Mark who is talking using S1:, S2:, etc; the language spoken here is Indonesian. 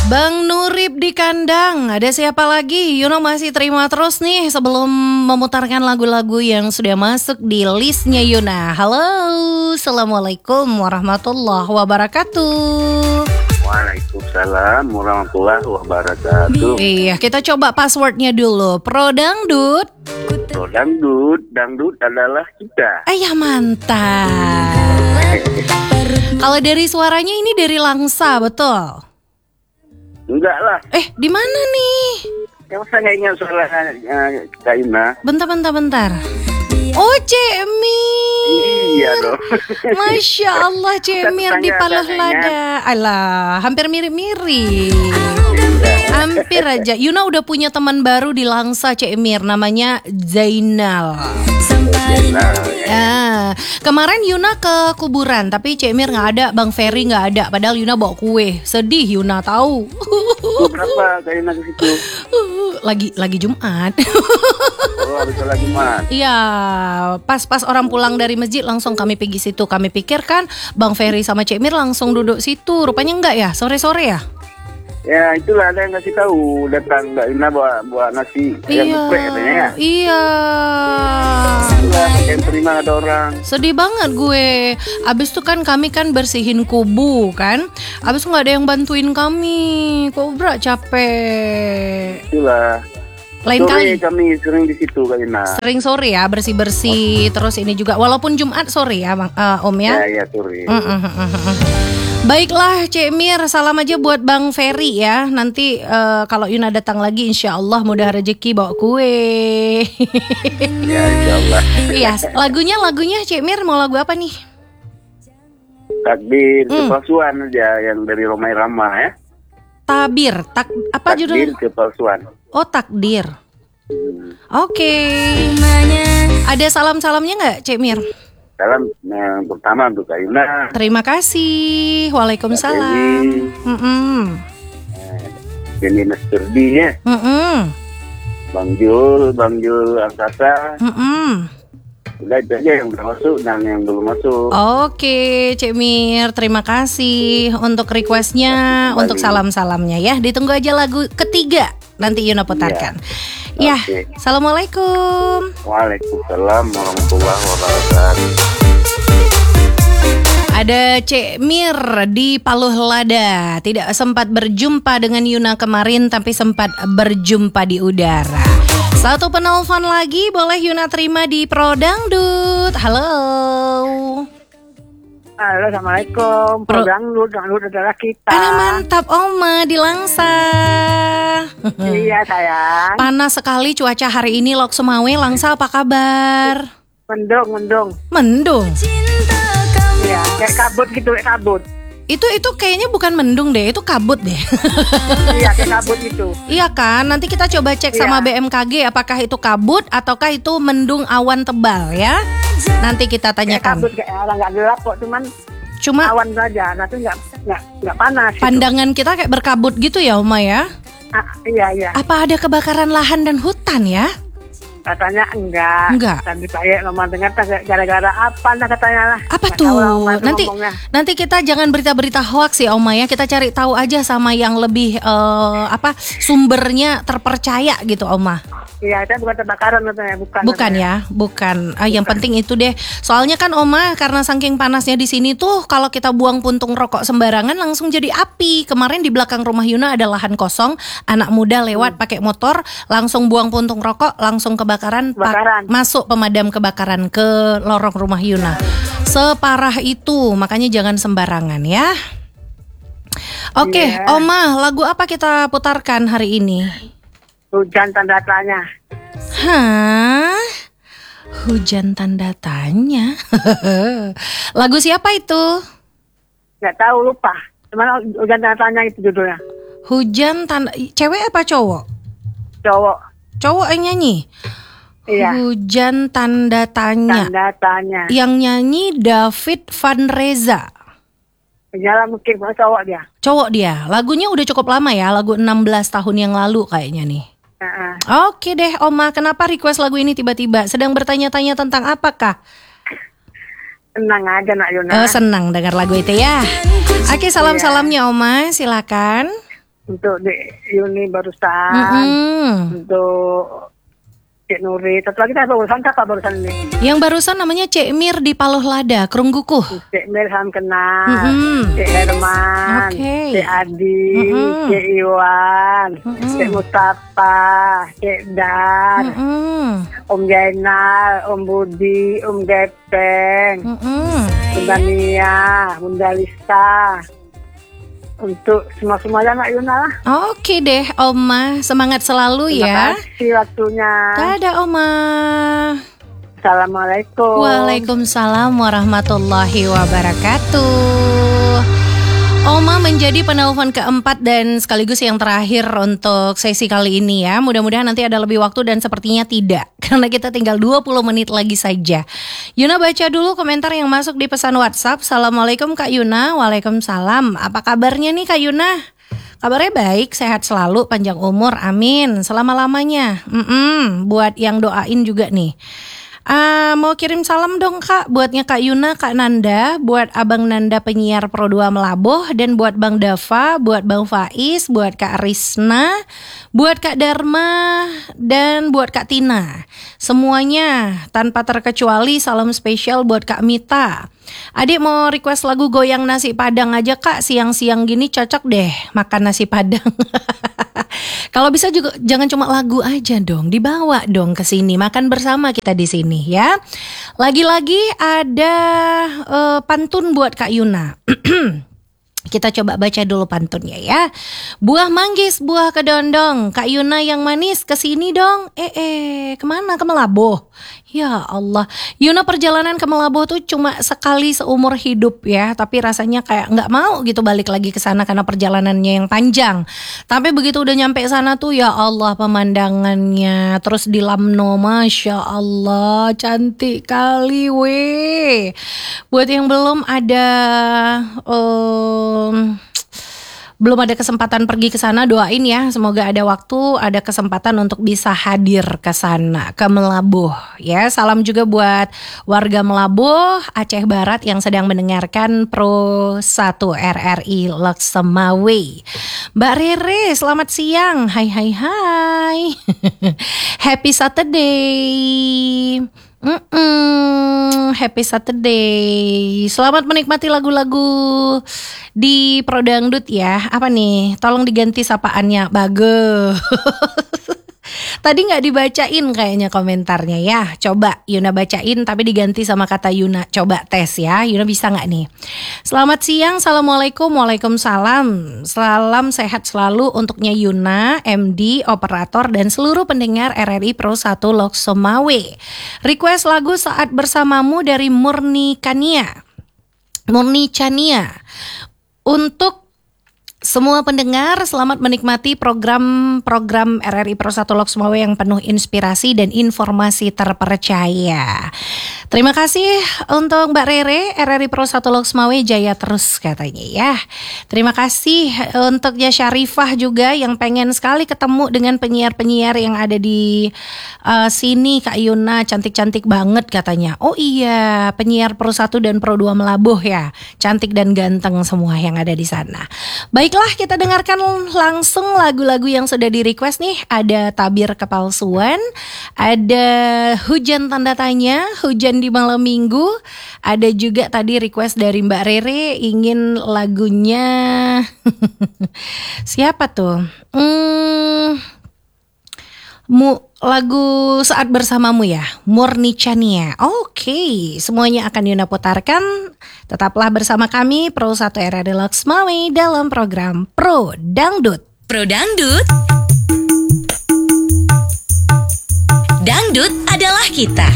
S1: Bang Nurip di kandang, ada siapa lagi? Yuno masih terima terus nih sebelum memutarkan lagu-lagu yang sudah masuk di listnya Yuna. Halo, Assalamualaikum warahmatullahi wabarakatuh.
S2: Waalaikumsalam warahmatullahi wabarakatuh.
S1: Iya, kita coba passwordnya dulu. Pro Dangdut.
S2: Pro dangdut, dangdut adalah kita.
S1: Ayah mantap. Kalau dari suaranya ini dari Langsa, betul?
S2: Enggak lah.
S1: Di mana nih?
S2: Yang saya ingat suara Kak Ina.
S1: Bentar. Oh, Cemir.
S2: Iya dong.
S1: Masya Allah, Cemir di Paloh Lada. Alah, hampir mirip-mirip. Hampir aja. Yuna udah punya teman baru di Langsa, Cemir. Namanya Zainal. Kemarin Yuna ke kuburan, tapi Cemir nggak ada, Bang Ferry nggak ada. Padahal Yuna bawa kue. Sedih Yuna tahu.
S2: Berapa Kak Ina ke situ?
S1: Lagi Jumat.
S2: Oh, habis sholat Jumat.
S1: Iya, pas orang pulang dari masjid langsung kami pergi situ. Kami pikir kan Bang Ferry sama Cemir langsung duduk situ. Rupanya enggak ya, sore-sore ya.
S2: Ya itulah ada yang ngasih tahu, datang Kak Ina bawa nasi yang geprek katanya ya.
S1: Iya.
S2: Itulah yang terima ada orang.
S1: Sedih banget gue. Abis itu kan kami kan bersihin kubu kan. Abis itu nggak ada yang bantuin kami. Kobra capek.
S2: Itulah.
S1: Lain
S2: Sore
S1: kali.
S2: kami sering di situ Kak Ina.
S1: Sering sore ya bersih-bersih. Terus ini juga walaupun Jumat sore ya Om ya.
S2: Ya sore.
S1: Baiklah Cemir, salam aja buat Bang Ferry ya. Nanti kalau Yuna datang lagi insya Allah mudah rezeki bawa kue.
S2: Ya insyaallah.
S1: Iya, lagunya Cemir mau lagu apa nih?
S2: Takdir kepalsuan aja yang dari Romai Rama ya.
S1: Tabir, apa
S2: Takdir
S1: judulnya?
S2: kepalsuan.
S1: Oh, takdir. Oke. Ada salam-salamnya nggak Cemir?
S2: Salam yang pertama untuk Kak Ina.
S1: Terima kasih. Waalaikumsalam.
S2: Jenny Nasturdi ya. Bang Jul Angkasa. Udah itu aja yang udah masuk dan yang belum masuk.
S1: Oke, Cemir, terima kasih untuk requestnya, untuk salam-salamnya ya. Ditunggu aja lagu ketiga nanti Yuna putarkan. Ya,
S2: Oke.
S1: Assalamualaikum.
S2: Waalaikumsalam warahmatullahi wabarakatuh.
S1: Ada Cemir di Paloh Lada. Tidak sempat berjumpa dengan Yuna kemarin, tapi sempat berjumpa di udara. Satu penelpon lagi, boleh Yuna terima di Pro Dangdut. Halo.
S3: Halo, assalamualaikum. Dangdut adalah kita.
S1: Mantap Oma di Langsa.
S3: Iya sayang.
S1: Panas sekali cuaca hari ini Lok Sumawe. Langsa apa kabar?
S3: Mendung.
S1: Mendung.
S3: Iya, kayak kabut gitu, kayak kabut.
S1: Itu kayaknya bukan mendung deh, itu kabut deh.
S3: Iya, kayak kabut gitu.
S1: Iya kan? Nanti kita coba cek sama BMKG apakah itu kabut ataukah itu mendung awan tebal ya. Nanti kita
S3: Kayak
S1: tanyakan.
S3: kabut, kayak nggak gelap kok,
S1: Cuma
S3: awan saja. Nanti nggak panas. Gitu.
S1: pandangan kita kayak berkabut gitu ya, Oma ya.
S3: Iya.
S1: Apa ada kebakaran lahan dan hutan ya?
S3: Katanya enggak. Tadi saya ngomong dengar gara-gara apa nah katanya lah.
S1: Apa
S3: Nggak
S1: tuh?
S3: tahu lah, Oma
S1: Nanti kita jangan berita-berita hoax ya Oma ya. Kita cari tahu aja sama yang lebih sumbernya terpercaya gitu Oma.
S3: Iya, itu bukan kebakaran katanya,
S1: Bukan. Yang penting itu deh. Soalnya kan Oma karena saking panasnya di sini tuh kalau kita buang puntung rokok sembarangan langsung jadi api. Kemarin di belakang rumah Yuna ada lahan kosong, anak muda lewat pakai motor, langsung buang puntung rokok, langsung kebakaran. Masuk pemadam kebakaran ke lorong rumah Yuna. Separah itu, makanya jangan sembarangan ya. Oke, Oma, lagu apa kita putarkan hari ini?
S3: Hujan tanda tanya.
S1: Hah? Hujan tanda tanya. Lagu siapa itu?
S3: Nggak tahu, lupa. Cuman hujan tanda tanya itu judulnya.
S1: Hujan tanda, cewek apa cowok?
S3: Cowok
S1: yang nyanyi.
S3: Iya.
S1: Hujan tanda tanya. Yang nyanyi David Van Reza.
S3: Nyala mungkin cowok dia.
S1: Lagunya udah cukup lama ya, lagu 16 tahun yang lalu kayaknya nih. Oke deh Oma, kenapa request lagu ini tiba-tiba? Sedang bertanya-tanya tentang apakah?
S3: Senang aja nak Yuna.
S1: Oh, senang dengar lagu itu ya. Oke, salam-salamnya Oma, silakan.
S3: untuk di Yuni barusan, untuk Cik Nuri. Satu lagi saya barusan kakak barusan ini.
S1: Yang barusan namanya Cik Mir di Paluh Lada, Krunggukuh.
S3: Cik Mir salam kenal, Cik Herman, Cik Adi, Cik Iwan, Cik Mustafa, Cik Dan, Om Jainal, Om Budi, Om Gepeng, Bunda Mia, Bunda Lisa. Untuk semua-semuanya Mak Yuna lah.
S1: Oke deh Oma, semangat selalu ya.
S3: Terima kasih waktunya.
S1: Dadah Oma.
S3: Assalamualaikum.
S1: Waalaikumsalam warahmatullahi wabarakatuh. Oma menjadi penelpon keempat dan sekaligus yang terakhir untuk sesi kali ini ya. Mudah-mudahan nanti ada lebih waktu dan sepertinya tidak. Karena kita tinggal 20 menit lagi saja. Yuna baca dulu komentar yang masuk di pesan WhatsApp. Assalamualaikum Kak Yuna. Waalaikumsalam. Apa kabarnya nih Kak Yuna? Kabarnya baik, sehat selalu, panjang umur, amin. Selama-lamanya. Buat yang doain juga nih. Mau kirim salam dong Kak, buatnya Kak Yuna, Kak Nanda, buat Abang Nanda penyiar Pro 2 Melabuh, dan buat Bang Dava, buat Bang Faiz, buat Kak Risna, buat Kak Dharma, dan buat Kak Tina. Semuanya tanpa terkecuali salam spesial buat Kak Mita. Adik mau request lagu Goyang Nasi Padang aja Kak, siang-siang gini cocok deh makan nasi padang. Kalau bisa juga jangan cuma lagu aja dong, dibawa dong ke sini, makan bersama kita di sini ya. Lagi-lagi ada pantun buat Kak Yuna. Kita coba baca dulu pantunnya ya. Buah manggis, buah kedondong, Kak Yuna yang manis kesini dong. Kemana? Ke Melabuh. Ya Allah, Yuna perjalanan ke Melabuh tuh cuma sekali seumur hidup ya. Tapi rasanya kayak gak mau gitu balik lagi ke sana karena perjalanannya yang panjang. Tapi begitu udah nyampe sana tuh ya Allah pemandangannya. Terus di Lamno, Masya Allah, cantik kali weh. Buat yang belum ada belum ada kesempatan pergi ke sana, doain ya semoga ada waktu, ada kesempatan untuk bisa hadir ke sana, ke Melabuh ya. Salam juga buat warga Melabuh, Aceh Barat yang sedang mendengarkan Pro 1 RRI Loksemawe. Mbak Rere, selamat siang. Hai. Happy Saturday. Happy Saturday. Selamat menikmati lagu-lagu di Pro Dangdut ya. Apa nih? Tolong diganti sapaannya. Bagus. Tadi gak dibacain kayaknya komentarnya ya. Coba Yuna bacain tapi diganti sama kata Yuna. Coba tes ya. Yuna bisa gak nih? Selamat siang. Assalamualaikum. Waalaikumsalam. Salam sehat selalu untuknya Yuna, MD, operator dan seluruh pendengar RRI Pro 1 Loksemawe. Request lagu Saat Bersamamu dari Murni Chania. Untuk semua pendengar, selamat menikmati program RRI Pro 1 Loksemawe yang penuh inspirasi dan informasi terpercaya. Terima kasih untuk Mbak Rere, RRI Pro 1 Loksemawe jaya terus katanya ya. Terima kasih untuk Ya Syarifah juga yang pengen sekali ketemu dengan penyiar-penyiar yang ada di sini. Kak Yuna cantik-cantik banget katanya. Oh iya, penyiar Pro 1 dan Pro 2 Melabuh ya. Cantik dan ganteng semua yang ada di sana. Baiklah, kita dengarkan langsung lagu-lagu yang sudah di-request nih. Ada Tabir Kepalsuan, ada Hujan Tanda Tanya, Hujan di Malam Minggu. Ada juga tadi request dari Mbak Rere ingin lagunya siapa tuh? Lagu Saat Bersamamu ya, Murni Chania. Oke, semuanya akan Yuna putarkan. Tetaplah bersama kami Pro 1 RRI Loksemawe dalam program Pro Dangdut.
S4: Pro Dangdut. Dangdut adalah kita.